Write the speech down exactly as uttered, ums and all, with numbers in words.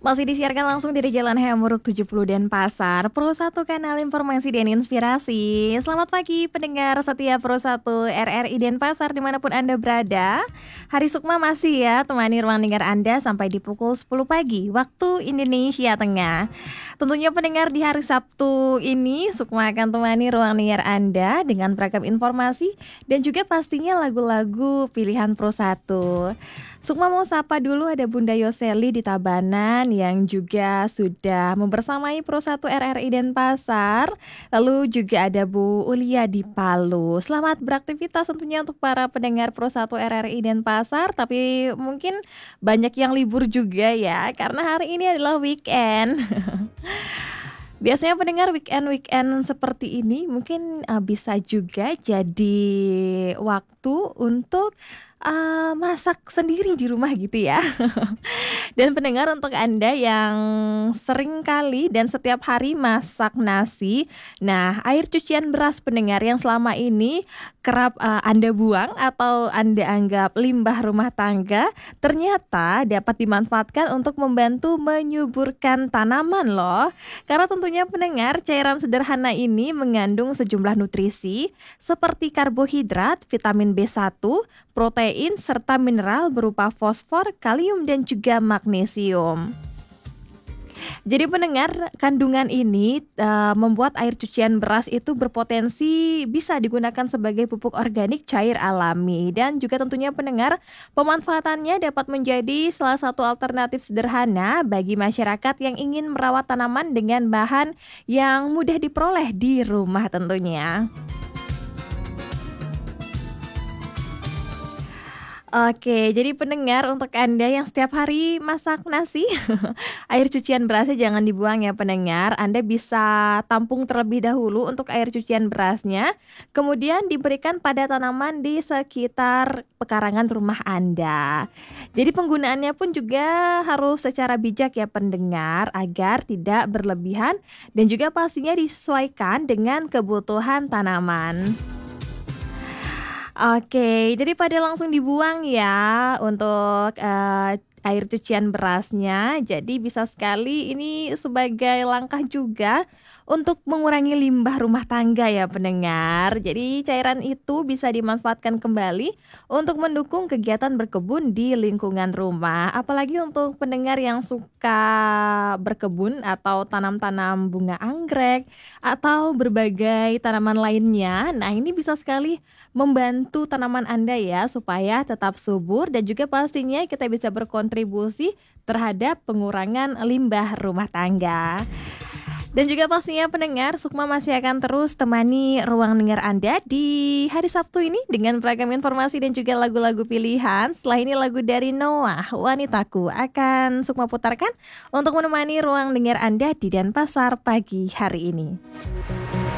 Masih disiarkan langsung dari Jalan Hayam Wuruk tujuh puluh Denpasar, Pro satu Kanal Informasi dan Inspirasi. Selamat pagi pendengar setia Pro satu R R I Denpasar dimanapun Anda berada. Hari Sukma masih ya temani ruang dengar Anda sampai di pukul sepuluh pagi waktu Indonesia Tengah. Tentunya pendengar di hari Sabtu ini Sukma akan temani ruang dengar Anda dengan beragam informasi dan juga pastinya lagu-lagu pilihan Pro satu. Sukma mau sapa dulu ada Bunda Yoseli di Tabanan yang juga sudah membersamai Pro satu R R I Denpasar. Lalu juga ada Bu Ulia di Palu. Selamat beraktivitas tentunya untuk para pendengar Pro satu R R I Denpasar. Tapi mungkin banyak yang libur juga ya karena hari ini adalah weekend. Biasanya pendengar weekend-weekend seperti ini mungkin uh, bisa juga jadi waktu untuk uh, masak sendiri di rumah gitu ya. Dan pendengar untuk Anda yang sering kali dan setiap hari masak nasi, nah air cucian beras pendengar yang selama ini kerap uh, Anda buang atau Anda anggap limbah rumah tangga, ternyata dapat dimanfaatkan untuk membantu menyuburkan tanaman loh. Karena tentunya pendengar cairan sederhana ini mengandung sejumlah nutrisi seperti karbohidrat, vitamin B satu, protein, serta mineral berupa fosfor, kalium, dan juga magnesium. Jadi pendengar, kandungan ini uh, membuat air cucian beras itu berpotensi bisa digunakan sebagai pupuk organik cair alami. Dan juga tentunya pendengar, pemanfaatannya dapat menjadi salah satu alternatif sederhana bagi masyarakat yang ingin merawat tanaman dengan bahan yang mudah diperoleh di rumah tentunya. Oke, jadi pendengar untuk Anda yang setiap hari masak nasi, air cucian berasnya jangan dibuang ya pendengar. Anda bisa tampung terlebih dahulu untuk air cucian berasnya, kemudian diberikan pada tanaman di sekitar pekarangan rumah Anda. Jadi penggunaannya pun juga harus secara bijak ya pendengar, agar tidak berlebihan dan juga pastinya disesuaikan dengan kebutuhan tanaman. Oke, daripada langsung dibuang ya untuk uh, air cucian berasnya, jadi bisa sekali ini sebagai langkah juga untuk mengurangi limbah rumah tangga ya pendengar. Jadi cairan itu bisa dimanfaatkan kembali untuk mendukung kegiatan berkebun di lingkungan rumah. Apalagi untuk pendengar yang suka berkebun atau tanam-tanam bunga anggrek atau berbagai tanaman lainnya. Nah ini bisa sekali membantu tanaman Anda ya supaya tetap subur dan juga pastinya kita bisa berkontribusi terhadap pengurangan limbah rumah tangga. Dan juga pastinya pendengar, Sukma masih akan terus temani ruang dengar Anda di hari Sabtu ini dengan beragam informasi dan juga lagu-lagu pilihan. Setelah ini lagu dari Noah, Wanitaku, akan Sukma putarkan untuk menemani ruang dengar Anda di Denpasar pagi hari ini.